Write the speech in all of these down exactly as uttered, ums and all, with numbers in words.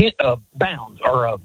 hin- uh, bound or uh,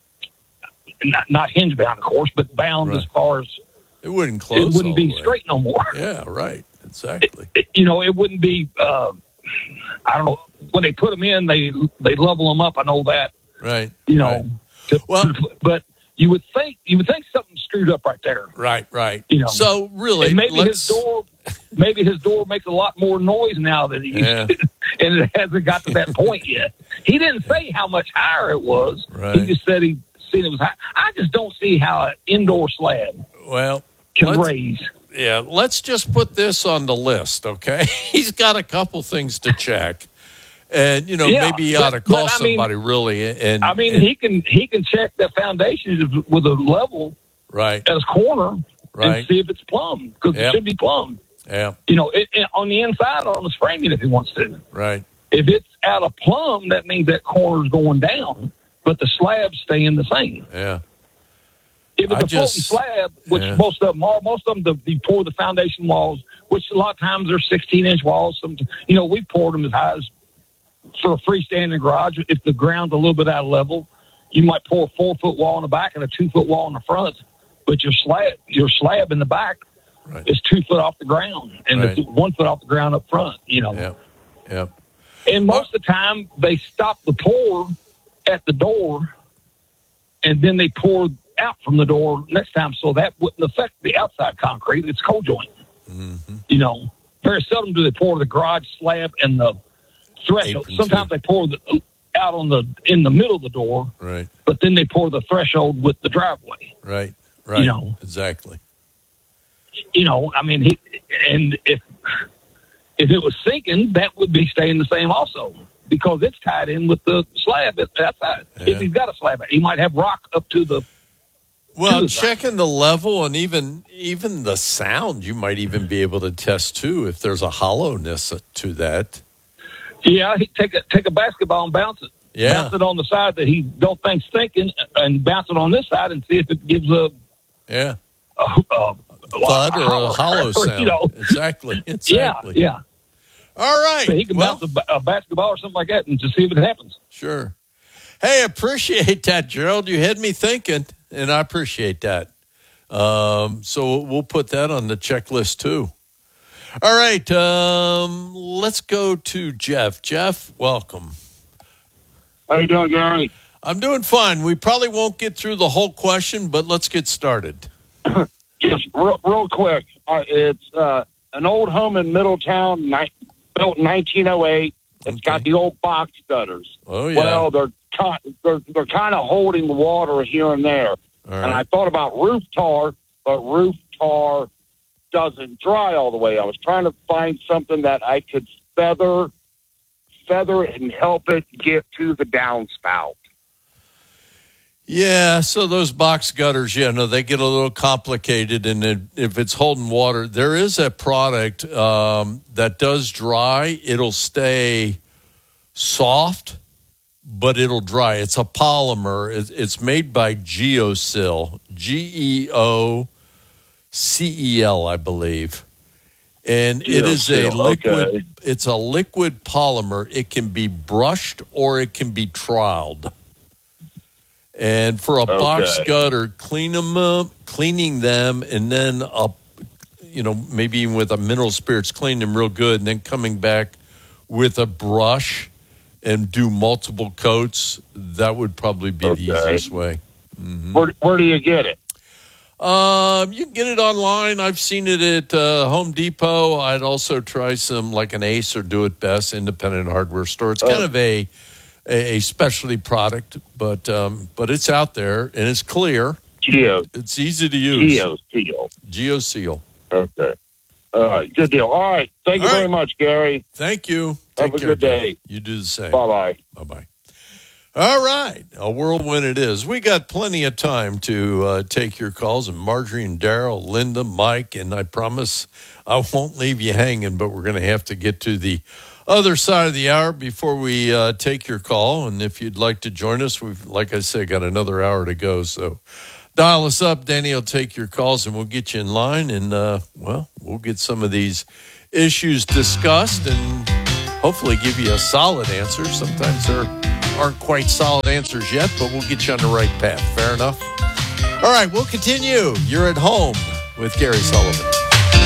not, not hinge bound, of course, but bound right. as far as it wouldn't close. It wouldn't be way. straight no more. Yeah, right. Exactly. It, it, you know, it wouldn't be. Uh, I don't know when they put them in, they they level them up. I know that. Right. You know, right. to, well, to, but you would think you would think something screwed up right there. Right. Right. You know. So really, and maybe let's... his door, maybe his door makes a lot more noise now than he used yeah. to, and it hasn't got to that point yet. He didn't say how much higher it was. Right. He just said he seen it was high. I just don't see how an indoor slab well can raise. Yeah, let's just put this on the list, okay? He's got a couple things to check, and you know yeah, maybe he but, ought to call but, I mean, somebody really. And I mean, and, he can he can check the foundation with a level right at his corner right. and see if it's plumbed because yep. it should be plumbed. Yeah, you know, it, it, on the inside on his framing if he wants to. Right. If it's out of plumb, that means that corner's going down, but the slab's staying the same. Yeah. If it's I a just, floating slab, which yeah. most of them are, most of them, the, you pour the foundation walls, which a lot of times they're sixteen-inch walls. Some, you know, we poured them as high as for a freestanding garage. If the ground's a little bit out of level, you might pour a four-foot wall in the back and a two-foot wall in the front, but your slab, your slab in the back right. is two foot off the ground, and right. it's one foot off the ground up front. You know. Yep. Yep. And most of the time, they stop the pour at the door, and then they pour out from the door next time, so that wouldn't affect the outside concrete. It's cold joint. Mm-hmm. You know, very seldom do they pour the garage slab and the threshold. Apron Sometimes too. they pour the out on the in the middle of the door, right? But then they pour the threshold with the driveway, right? Right. You know, exactly. You know, I mean, he, and if if it was sinking, that would be staying the same also. Because it's tied in with the slab outside. Yeah. If he's got a slab, he might have rock up to the. Well, to the checking side. the level and even even the sound, you might even be able to test too if there's a hollowness to that. Yeah, he take a take a basketball and bounce it. Yeah, bounce it on the side that he don't think's thinking, and bounce it on this side and see if it gives a yeah a, a, a thud or a hollow sound. You know. Exactly. Exactly. Yeah. Yeah. All right. So he can well, bounce a, a basketball or something like that and just see if it happens. Sure. Hey, appreciate that, Gerald. You had me thinking, and I appreciate that. Um, so we'll put that on the checklist too. All right. Um, let's go to Jeff. Jeff, welcome. How you doing, Gary? I'm doing fine. We probably won't get through the whole question, but let's get started. Just real, real quick. Uh, it's uh, an old home in Middletown, ni- built in nineteen oh eight. It's Okay. got the old box gutters. Oh, yeah. Well, they're ki- they're, they're kind of holding water here and there. All right. And I thought about roof tar, but roof tar doesn't dry all the way. I was trying to find something that I could feather, feather and help it get to the downspout. Yeah, so those box gutters, yeah, no, they get a little complicated, and it, if it's holding water, there is a product um, that does dry. It'll stay soft, but it'll dry. It's a polymer. It's, it's made by Geosil, G E O C E L, I believe. And it is a liquid. Okay. It's a liquid polymer. It can be brushed or it can be troweled. And for a box Okay. gutter, clean them up, cleaning them, and then up, you know, maybe even with a mineral spirits, clean them real good, and then coming back with a brush and do multiple coats. That would probably be Okay. the easiest way. Mm-hmm. Where, where do you get it? Um, you can get it online. I've seen it at uh, Home Depot. I'd also try some like an Ace or Do It Best independent hardware store. It's kind Oh. of a a specialty product, but um, but it's out there and it's clear. Geo. It's easy to use. Geo Seal. GeoSeal. Okay. All right. Good deal. All right. Thank you All right. very much, Gary. Thank you. Have Take a care, good day. Jeff. You do the same. Bye-bye. Bye-bye. All right. A whirlwind it is. We got plenty of time to uh, take your calls. And Marjorie and Daryl, Linda, Mike, and I promise I won't leave you hanging, but we're going to have to get to the other side of the hour before we uh, take your call. And if you'd like to join us, we've, like I said, got another hour to go. So dial us up. Danny will take your calls and we'll get you in line. And, uh, well, we'll get some of these issues discussed and hopefully give you a solid answer. Sometimes they're aren't quite solid answers yet, but we'll get you on the right path. Fair enough? All right, we'll continue. You're at home with Gary Sullivan.